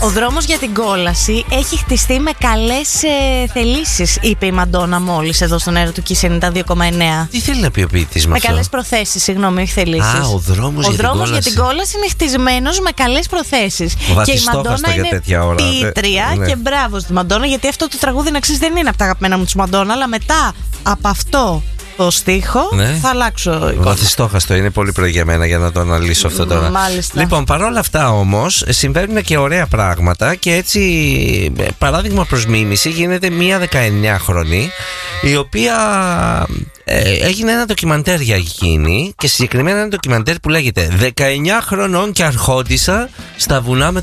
Ο δρόμος για την κόλαση έχει χτιστεί με καλές θελήσεις, είπε η Μαντόνα μόλις εδώ στον αέρα του Kiss 92,9. Τι θέλει να πει ο ποιητής με καλές προθέσεις, συγγνώμη, όχι θελήσεις. Α, ο δρόμος για την κόλαση είναι χτισμένος με καλές προθέσεις. Και η Μαντόνα είναι ποιήτρια και μπράβο στη Μαντόνα, γιατί αυτό το τραγούδι να ξέρεις δεν είναι από τα αγαπημένα μου της Μαντόνα, αλλά μετά από αυτό το στίχο θα αλλάξω εικόνα. Βαθιστόχαστο, είναι πολύ πρωί για μένα για να το αναλύσω αυτό τώρα. Μάλιστα. Λοιπόν, παρόλα αυτά όμως συμβαίνουν και ωραία πράγματα και έτσι, παράδειγμα προς μίμηση, γίνεται μία 19χρονη η οποία έγινε ένα ντοκιμαντέρ για εκείνη, και συγκεκριμένα ένα ντοκιμαντέρ που λέγεται 19 χρονών και αρχόντισσα στα βουνά με